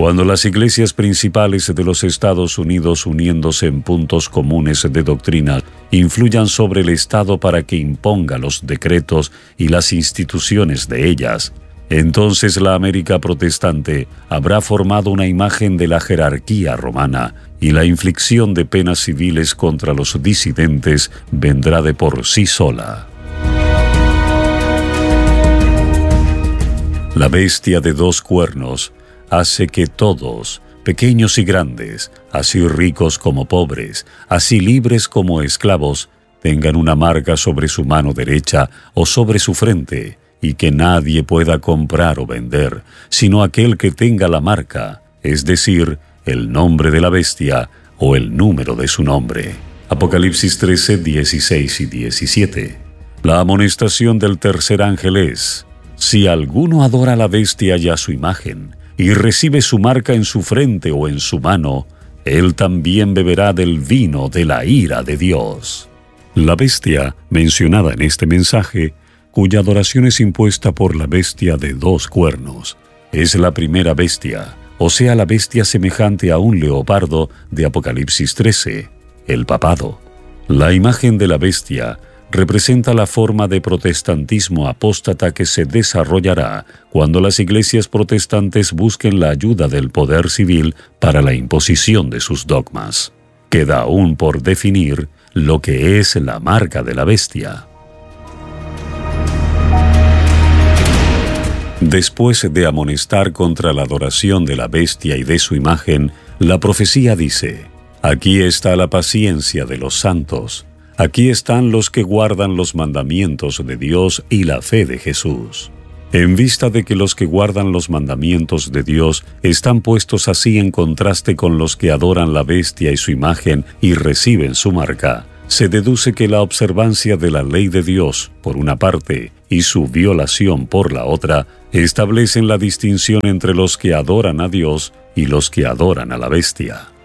Cuando las iglesias principales de los Estados Unidos, uniéndose en puntos comunes de doctrina, influyan sobre el Estado para que imponga los decretos y las instituciones de ellas, entonces la América protestante habrá formado una imagen de la jerarquía romana y la inflicción de penas civiles contra los disidentes vendrá de por sí sola. La bestia de dos cuernos hace que todos, pequeños y grandes, así ricos como pobres, así libres como esclavos, tengan una marca sobre su mano derecha o sobre su frente, y que nadie pueda comprar o vender, sino aquel que tenga la marca, es decir, el nombre de la bestia o el número de su nombre. Apocalipsis 13, 16 y 17. La amonestación del tercer ángel es: si alguno adora a la bestia y a su imagen, y recibe su marca en su frente o en su mano, él también beberá del vino de la ira de Dios. La bestia, mencionada en este mensaje, cuya adoración es impuesta por la bestia de dos cuernos, es la primera bestia, o sea, la bestia semejante a un leopardo de Apocalipsis 13, el papado. La imagen de la bestia representa la forma de protestantismo apóstata que se desarrollará cuando las iglesias protestantes busquen la ayuda del poder civil para la imposición de sus dogmas. Queda aún por definir lo que es la marca de la bestia. Después de amonestar contra la adoración de la bestia y de su imagen, la profecía dice: aquí está la paciencia de los santos. Aquí están los que guardan los mandamientos de Dios y la fe de Jesús. En vista de que los que guardan los mandamientos de Dios están puestos así en contraste con los que adoran la bestia y su imagen y reciben su marca, se deduce que la observancia de la ley de Dios, por una parte, y su violación por la otra, establecen la distinción entre los que adoran a Dios y los que adoran a la bestia.